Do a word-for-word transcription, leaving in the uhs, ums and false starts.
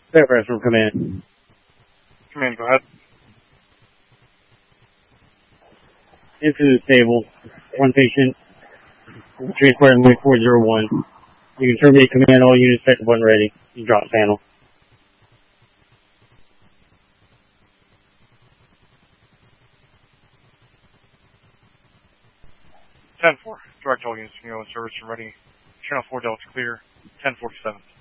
Fairfax from command. Command, go ahead. Into the stable. One patient. Transport at four zero one. You can terminate command. All units second one ready. You drop panel. ten four. Direct all units to go in service and ready. Channel four Delta clear. ten forty-seven.